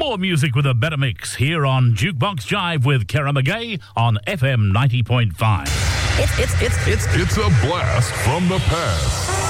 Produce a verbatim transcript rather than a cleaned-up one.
More music with a better mix here on Jukebox Jive with Kara McGay on F M ninety point five. It's, it's, it's, it's, It's a blast from the past.